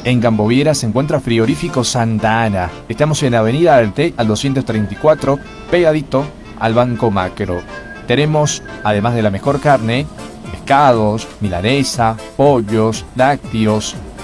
En Camboviera se encuentra Frigorífico Santa Ana. Estamos en Avenida del Té al 234, pegadito al Banco Macro. Tenemos, además de la mejor carne, pescados, milanesa, pollos, lácteos,